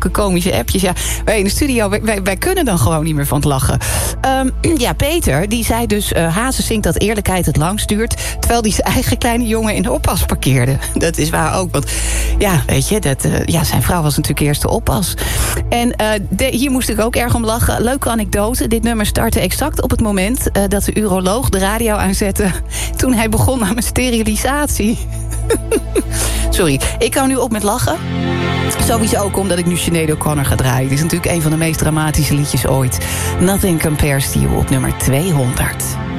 komische appjes. Ja, wij in de studio, wij kunnen dan gewoon niet meer van het lachen. Peter, die zei dus... Hazes zingt dat eerlijkheid het langst duurt... terwijl hij zijn eigen kleine jongen in de oppas parkeerde. Dat is waar ook, want ja, weet je... zijn vrouw was natuurlijk eerst de oppas. En hier moest ik ook erg om lachen. Leuke anekdote, dit nummer startte exact op het moment... dat de uroloog de radio aanzette... toen hij begon aan mijn sterilisatie. Sorry, ik hou nu op met lachen. Sowieso ook omdat ik nu Sinead O'Connor ga draaien. Het is natuurlijk een van de meest dramatische liedjes ooit. Nothing Compares to You op nummer 200.